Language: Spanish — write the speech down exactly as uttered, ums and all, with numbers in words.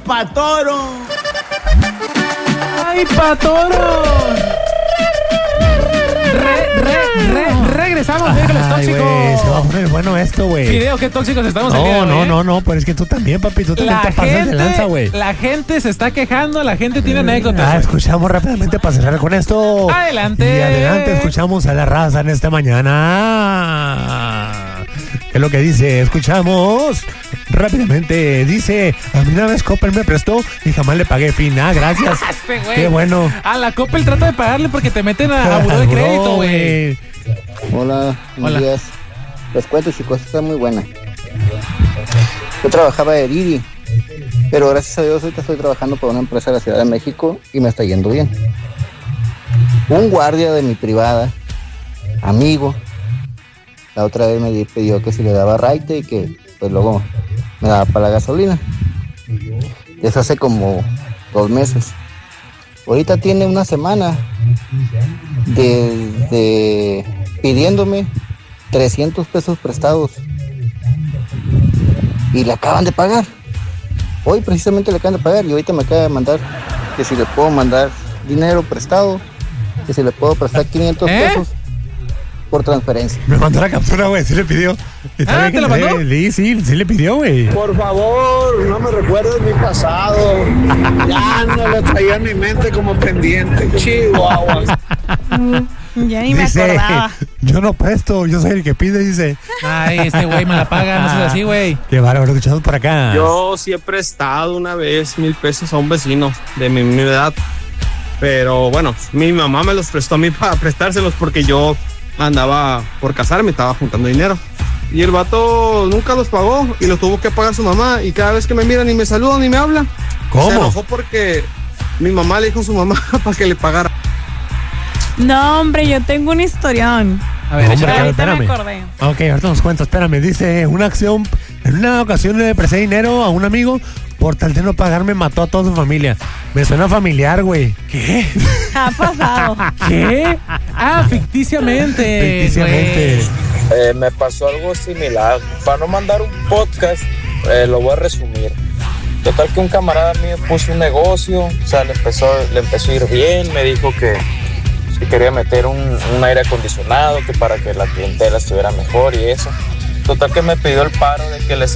patoro! ¡Ay, patoro! Re, re, re, regresamos, miércoles tóxicos. Güey, se va a poner bueno esto, güey. Video, qué tóxicos estamos no, el día de hoy, No, ¿eh? no, no, pero es que tú también, papi, tú también la te pasas gente, de lanza, güey. La gente se está quejando, la gente tiene anécdotas. Ah, wey. escuchamos rápidamente para cerrar con esto. Adelante. Y adelante escuchamos a la raza en esta mañana. ¿Qué es lo que dice? Escuchamos rápidamente. Dice, a mí una vez Coppel me prestó y jamás le pagué fin. Ah, gracias. Este güey. Qué bueno. A la Coppel trata de pagarle porque te meten a, a buró de crédito, güey. Hola, buenos Hola. días. Les cuento, chicos, está muy buena. Yo trabajaba de Didi, pero gracias a Dios ahorita estoy trabajando para una empresa de la Ciudad de México y me está yendo bien. Un guardia de mi privada, amigo, la otra vez me pidió que si le daba raite y que pues luego me daba para la gasolina. Eso hace como dos meses. Ahorita tiene una semana de, de pidiéndome trescientos pesos prestados y le acaban de pagar. Hoy precisamente le acaban de pagar y ahorita me acaba de mandar que si le puedo mandar dinero prestado, que si le puedo prestar quinientos ¿Eh? pesos por transferencia. Me mandó la captura, güey, sí le pidió. Y Ah, todavía ¿te que la le- mandó? Sí, sí, sí le pidió, güey. Por favor, no me recuerdes mi pasado. Ya no lo traía en mi mente como pendiente. Chihuahuas. Ya ni me Dice, acordaba. yo no presto, yo soy el que pide, dice. Ay, este güey me la paga, no seas así, güey. Qué bárbaro, escuchamos por acá. Yo sí he prestado una vez mil pesos a un vecino de mi, mi edad. Pero bueno, mi mamá me los prestó a mí para prestárselos porque yo andaba por casarme, estaba juntando dinero. Y el vato nunca los pagó y los tuvo que pagar su mamá. Y cada vez que me miran ni me saludan ni me hablan. ¿Cómo? Se enojó porque mi mamá le dijo a su mamá para que le pagara. No, hombre, yo tengo un historión. A ver, Hombre, échale. Ahorita me espérame. acordé. Ok, ahorita nos cuento, espérame. Dice, una acción, en una ocasión le presté dinero a un amigo, por tal de no pagarme mató a toda su familia. Me suena familiar, güey. ¿Qué? Ha pasado. ¿Qué? Ah, ficticiamente. Ficticiamente. güey. Eh, me pasó algo similar. Para no mandar un podcast, eh, lo voy a resumir. Total que un camarada mío puso un negocio, o sea, le empezó, le empezó a ir bien, me dijo que, que quería meter un, un aire acondicionado, que para que la clientela estuviera mejor y eso. Total que me pidió el paro de que les